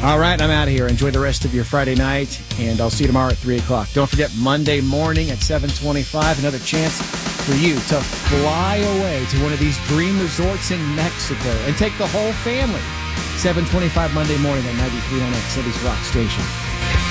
All right, I'm out of here. Enjoy the rest of your Friday night, and I'll see you tomorrow at 3 o'clock. Don't forget, Monday morning at 7:25, another chance for you to fly away to one of these dream resorts in Mexico and take the whole family. 7:25 Monday morning at 93.9 City's Rock Station.